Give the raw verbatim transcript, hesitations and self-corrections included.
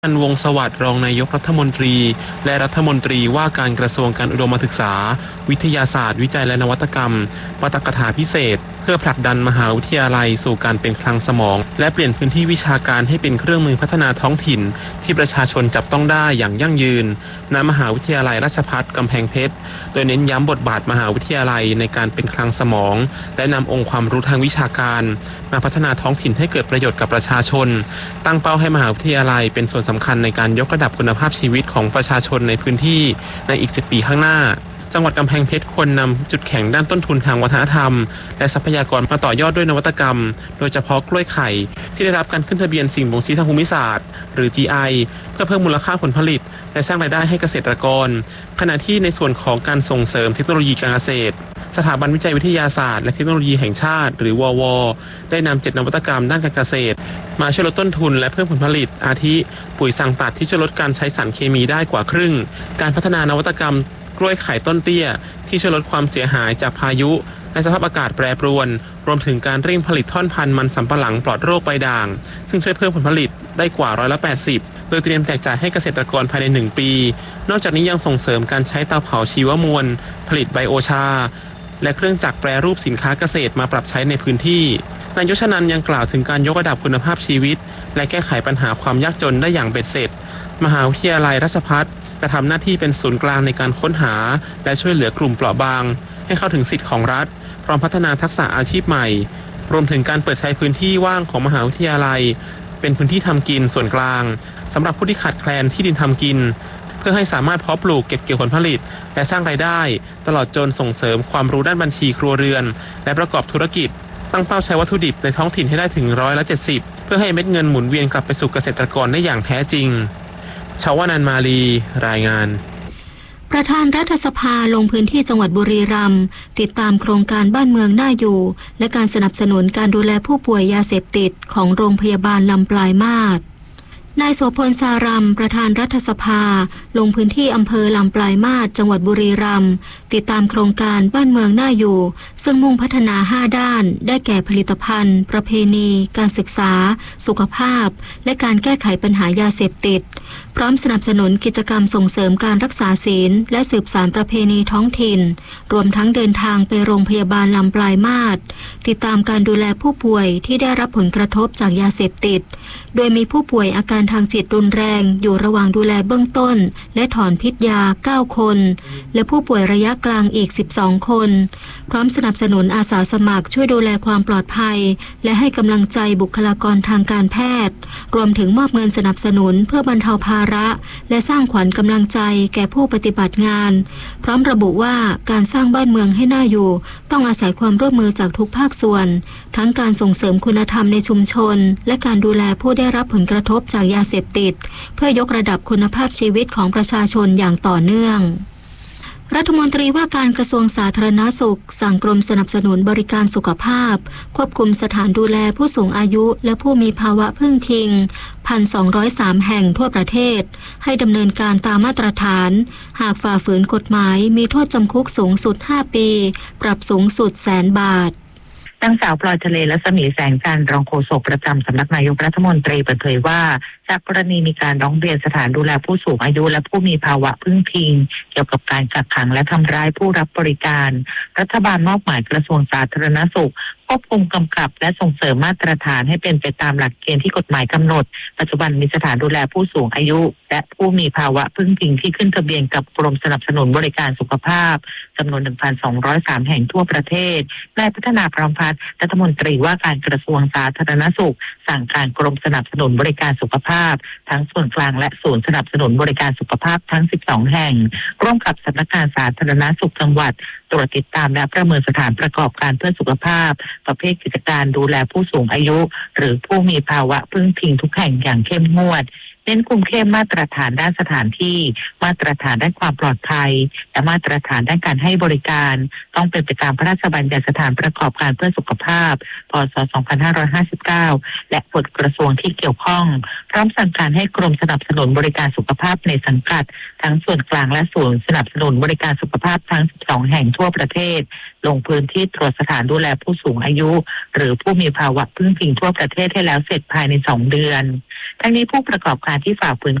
อันวงศ์สวัสดิ์รองนายกรัฐมนตรีและรัฐมนตรีว่าการกระทรวงการอุดมศึกษาวิทยาศาสตร์วิจัยและนวัตกรรมปาฐกถาพิเศษเพื่อผลักดันมหาวิทยาลัยสู่การเป็นคลังสมองและเปลี่ยนพื้นที่วิชาการให้เป็นเครื่องมือพัฒนาท้องถิ่นที่ประชาชนจับต้องได้อย่างยั่งยืนณมหาวิทยาลัยราชภัฏกำแพงเพชรโดยเน้นย้ำบทบาทมหาวิทยาลัยในการเป็นคลังสมองและนำองค์ความรู้ทางวิชาการมาพัฒนาท้องถิ่นให้เกิดประโยชน์กับประชาชนตั้งเป้าให้มหาวิทยาลัยเป็นส่วนสำคัญในการยกระดับคุณภาพชีวิตของประชาชนในพื้นที่ในอีกสิบปีข้างหน้าจังหวัดกำแพงเพชรควรนำจุดแข็งด้านต้นทุนทางวัฒนธรรมและทรัพยากรมาต่อยอดด้วยนวัตกรรมโดยเฉพาะกล้วยไข่ที่ได้รับการขึ้นทะเบียนสิ่งบ่งชี้ทางภูมิศาสตร์หรือ จี ไอ เพื่อเพิ่มมูลค่าผลผลิตและสร้างรายได้ให้เกษตรกรขณะที่ในส่วนของการส่งเสริมเทคโนโลยีการเกษตรสถาบันวิจัยวิทยาศาสตร์และเทคโนโลยีแห่งชาติหรือววได้นำเจ็ดนวัตกรรมด้านการเกษตรมาช่วยลดต้นทุนและเพิ่มผลผลิตอาทิปุ๋ยสั่งตัดที่ช่วยลดการใช้สารเคมีได้กว่าครึ่งการพัฒนานวัตกรรมกล้วยไข่ต้นเตี้ยที่ช่วยลดความเสียหายจากพายุและสภาพอากาศแปรปรวนรวมถึงการเร่งผลิตท่อนพันธุ์มันสำปะหลังปลอดโรคใบด่างซึ่งช่วยเพิ่มผลผลิตได้กว่าร้อยละแปดสิบโดยเตรียมแจกจ่ายให้เกษตรกรภายในหนึ่งปีนอกจากนี้ยังส่งเสริมการใช้เตาเผาชีวมวลผลิตไบโอชาและเครื่องจักรแปรรูปสินค้าเกษตรมาปรับใช้ในพื้นที่นายกชนันท์ยังกล่าวถึงการยกระดับคุณภาพชีวิตและแก้ไขปัญหาความยากจนได้อย่างเบ็ดเสร็จมหาวิทยาลัยราชภัฏจะทำหน้าที่เป็นศูนย์กลางในการค้นหาและช่วยเหลือกลุ่มเปราะบางให้เข้าถึงสิทธิของรัฐพร้อมพัฒนาทักษะอาชีพใหม่รวมถึงการเปิดใช้พื้นที่ว่างของมหาวิทยาลัยเป็นพื้นที่ทำกินส่วนกลางสำหรับผู้ที่ขาดแคลนที่ดินทำกินเพื่อให้สามารถเพาะปลูกเก็บเกี่ยวผลผลิตและสร้างรายได้ตลอดจนส่งเสริมความรู้ด้านบัญชีครัวเรือนและประกอบธุรกิจตั้งเป้าใช้วัตถุดิบในท้องถิ่นให้ได้ถึงร้อยละเจ็ดสิบเพื่อให้เม็ดเงินหมุนเวียนกลับไปสู่เกษตรกรได้อย่างแท้จริงชาวนันมาลีรายงานประธานรัฐสภาลงพื้นที่จังหวัดบุรีรัมย์ติดตามโครงการบ้านเมืองน่าอยู่และการสนับสนุนการดูแลผู้ป่วยยาเสพติดของโรงพยาบาลลำปลายมาศนายโสพลสารัมประธานรัฐสภาลงพื้นที่อำเภอลำปลายมาศจังหวัดบุรีรัมย์ติดตามโครงการบ้านเมืองน่าอยู่ซึ่งมุ่งพัฒนาห้าด้านได้แก่ผลิตภัณฑ์ประเพณีการศึกษาสุขภาพและการแก้ไขปัญหายาเสพติดพร้อมสนับสนุนกิจกรรมส่งเสริมการรักษาศีลและสืบสานประเพณีท้องถิ่นรวมทั้งเดินทางไปโรงพยาบาลลำปลายมาศติดตามการดูแลผู้ป่วยที่ได้รับผลกระทบจากยาเสพติดโดยมีผู้ป่วยอาการทางจิตรุนแรงอยู่ระหว่างดูแลเบื้องต้นและถอนพิษยาเก้าคนและผู้ป่วยระยะกลางอีกสิบสองคนพร้อมสนับสนุนอาสาสมัครช่วยดูแลความปลอดภัยและให้กำลังใจบุคลากรทางการแพทย์รวมถึงมอบเงินสนับสนุนเพื่อบรรเทาภาระและสร้างขวัญกำลังใจแก่ผู้ปฏิบัติงานพร้อมระบุว่าการสร้างบ้านเมืองให้น่าอยู่ต้องอาศัยความร่วมมือจากทุกภาคส่วนทั้งการส่งเสริมคุณธรรมในชุมชนและการดูแลผู้ได้รับผลกระทบจากยาเสพติดเพื่อยกระดับคุณภาพชีวิตของประชาชนอย่างต่อเนื่องรัฐมนตรีว่าการกระทรวงสาธารณสุขสั่งกรมสนับสนุนบริการสุขภาพควบคุมสถานดูแลผู้สูงอายุและผู้มีภาวะพึ่งพิง หนึ่งพันสองร้อยสาม แห่งทั่วประเทศให้ดำเนินการตามมาตรฐานหากฝ่าฝืนกฎหมายมีโทษจำคุกสูงสุดห้าปีปรับสูงสุดแสนบาทนางสาวพลอยทะเลและสมีแสงจันทร์รองโฆษกประจำสำนักนายกรัฐมนตรีเปิดเผยว่าจากกรณีมีการร้องเรียนสถานดูแลผู้สูงอายุและผู้มีภาวะพึ่งพิงเกี่ยวกับการกักขังและทำร้ายผู้รับบริการรัฐบาลมอบหมายกระทรวงสาธารณสุขควบคุมกำกับและส่งเสริมมาตรฐานให้เป็นไปตามหลักเกณฑ์ที่กฎหมายกำหนดปัจจุบันมีสถานดูแลผู้สูงอายุและผู้มีภาวะพึ่งพิงที่ขึ้นทะเบียนกับกรมสนับสนุนบริการสุขภาพจำนวน หนึ่งพันสองร้อยสาม แห่งทั่วประเทศนายพัฒนาพร้อมพัฒน์รัฐมนตรีว่าการกระทรวงสาธารณสุขสั่งการกรมสนับสนุนบริการสุขภาพทั้งส่วนกลางและศูนย์สนับสนุนบริการสุขภาพทั้งสิบสองแห่งร่วมกับสำนักงานสาธารณสุขจังหวัดตรวจติดตามและประเมินสถานประกอบการเพื่อสุขภาพประเภทกิจการดูแลผู้สูงอายุหรือผู้มีภาวะพึ่งพิงทุกแห่งอย่างเข้มงวดเน้นคุมเข้มมาตรฐานด้านสถานที่มาตรฐานด้านความปลอดภัยและมาตรฐานด้านการให้บริการต้องเป็นไปตามพระราชบัญญัติสถานประกอบการเพื่อสุขภาพพ.ศ. สองพันห้าร้อยห้าสิบเก้าและกฎกระทรวงที่เกี่ยวข้องพร้อมสั่งการให้กรมสนับสนุนบริการสุขภาพในสังกัดทั้งส่วนกลางและศูนย์สนับสนุนบริการสุขภาพทั้งสิบสองแห่งทั่วประเทศลงพื้นที่ตรวจสถานดูแลผู้สูงอายุหรือผู้มีภาวะพึ่งพิงทั่วประเทศให้แล้วเสร็จภายในสองเดือนทั้งนี้ผู้ประกอบการที่ฝ่าฝืน